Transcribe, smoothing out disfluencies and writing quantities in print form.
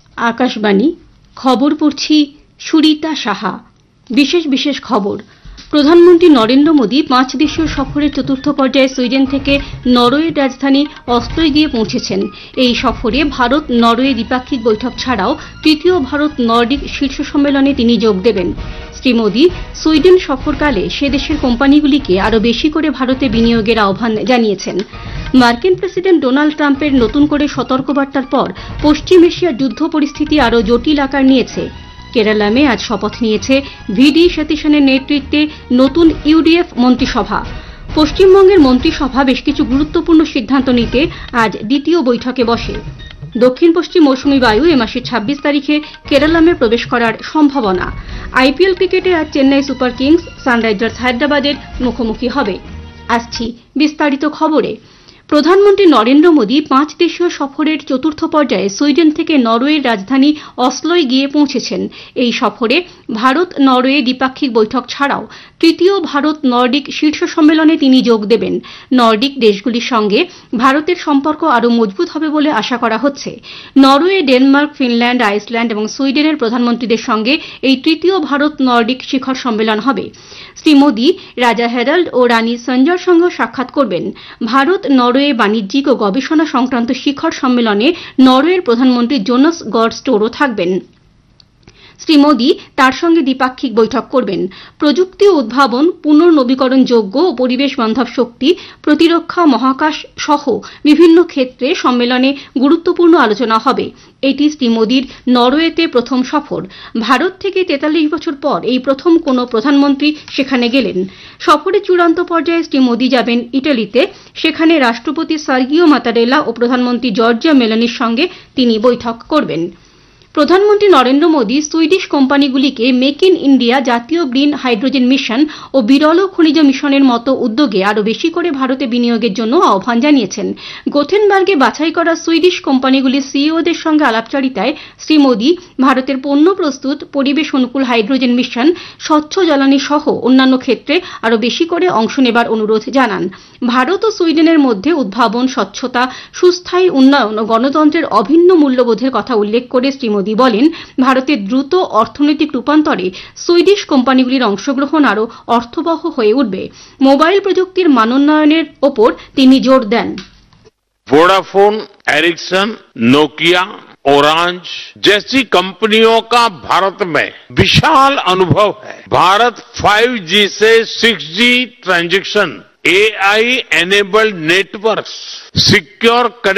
আকাশবাণী খবর পড়ছি সুরিতা সাহা। বিশেষ খবর। প্রধানমন্ত্রী নরেন্দ্র মোদী 5 দেশীয় সফরের চতুর্থ পর্যায়ে সুইডেন থেকে নরওয়ের রাজধানী অসলোয় গিয়ে পৌঁছেছেন। এই সফরে ভারত নরওয়ে দ্বিপাক্ষিক বৈঠক ছাড়াও তৃতীয় ভারত নর্ডিক শীর্ষ সম্মেলনে তিনি যোগ দেবেন। শ্রী মোদী সুইডেন সফরকালে সে দেশের কোম্পানিগুলিকে আরও বেশি করে ভারতে বিনিয়োগের আহ্বান জানিয়েছেন। মার্কিন প্রেসিডেন্ট ডোনাল্ড ট্রাম্পের নতুন করে সতর্কবার্তার পর পশ্চিম এশিয়ার যুদ্ধ পরিস্থিতি আরও জটিল আকার নিয়েছে। কেরালামে আজ শপথ নিয়েছে ভিডি সতীশনের নেতৃত্বে নতুন ইউডিএফ মন্ত্রিসভা। পশ্চিমবঙ্গের মন্ত্রিসভা বেশ কিছু গুরুত্বপূর্ণ সিদ্ধান্ত নিতে আজ দ্বিতীয় বৈঠকে বসে। দক্ষিণ পশ্চিম মৌসুমী বায়ু এ মাসের 26 তারিখে কেরালামে প্রবেশ করার সম্ভাবনা। আইপিএল ক্রিকেটে আজ চেন্নাই সুপার কিংস সানরাইজার্স হায়দ্রাবাদের মুখোমুখি হবে। আসছি বিস্তারিত খবরে। প্রধানমন্ত্রী নরেন্দ্র মোদী 5 দেশীয় সফরের চতুর্থ পর্যায়ে সুইডেন থেকে নরওয়ের রাজধানী অসলোয় গিয়ে পৌঁছেছেন। এই সফরে ভারত নরওয়ে দ্বিপাক্ষিক বৈঠক ছাড়াও তৃতীয় ভারত নর্ডিক শীর্ষ সম্মেলনে তিনি যোগ দেবেন। নর্ডিক দেশগুলির সঙ্গে ভারতের সম্পর্ক আরও মজবুত হবে বলে আশা করা হচ্ছে। নরওয়ে, ডেনমার্ক, ফিনল্যান্ড, আইসল্যান্ড এবং সুইডেনের প্রধানমন্ত্রীদের সঙ্গে এই তৃতীয় ভারত নর্ডিক শিখর সম্মেলন হবে। শ্রী মোদী রাজা হ্যারাল্ড ও রানী সঞ্জার সঙ্গে সাক্ষাৎ করবেন। ভারত নরওয়ে বাণিজ্যিক ও গবেষণা সংক্রান্ত শিখর সম্মেলনে নরওয়ের প্রধানমন্ত্রী জোনাস গার স্টোরও থাকবেন। শ্রী মোদী তার সঙ্গে দ্বিপাক্ষিক বৈঠক করবেন। প্রযুক্তি ও উদ্ভাবন, পুনর্নবীকরণযোগ্য ও পরিবেশ বান্ধব শক্তি, প্রতিরক্ষা, মহাকাশ সহ বিভিন্ন ক্ষেত্রে সম্মেলনে গুরুত্বপূর্ণ আলোচনা হবে। এটি শ্রী মোদীর নরওয়েতে প্রথম সফর। ভারত থেকে 43 বছর পর এই প্রথম কোনো প্রধানমন্ত্রী সেখানে গেলেন। সফরের চূড়ান্ত পর্যায়ে শ্রী মোদী যাবেন ইটালিতে। সেখানে রাষ্ট্রপতি সার্গিও মাতারেলা ও প্রধানমন্ত্রী জর্জিয়া মেলোনির সঙ্গে তিনি বৈঠক করবেন। প্রধানমন্ত্রী Narendra Modi Swedish কোম্পানিগুলিকে make in India, জাতীয় গ্রিন হাইড্রোজেন মিশন ও বিরল খনিজ মিশনের মতো উদ্যোগে আরও বেশি করে ভারতে বিনিয়োগের জন্য আহ্বান জানিয়েছেন। গোথেনবার্গে বাছাই করা সুইডিশ কোম্পানিগুলির সিইওদের সঙ্গে আলাপচারিতায় শ্রী মোদী ভারতের পণ্য প্রস্তুত, পরিবেশ অনুকূল হাইড্রোজেন মিশন, স্বচ্ছ জ্বালানি সহ অন্যান্য ক্ষেত্রে আরও বেশি করে অংশ নেবার অনুরোধ জানান। ভারত ও সুইডেনের মধ্যে উদ্ভাবন, স্বচ্ছতা, সুস্থায়ী উন্নয়ন ও গণতন্ত্রের অভিন্ন মূল্যবোধের কথা উল্লেখ করে শ্রী মোদী বলেন, ভারতের দ্রুত অর্থনৈতিক রূপান্তরে সুইডিশ কোম্পানিগুলির অংশগ্রহণ আরও অর্থবহ হয়ে উঠবে। মোবাইল প্রযুক্তির মানোন্নয়নের ওপর তিনি জোর দেন। वोडाफोन, एरिक्सन, नोकिया, ओरांज जैसी कंपनियों का भारत में विशाल अनुभव है। भारत 5G से 6G transaction, AI enabled networks, secure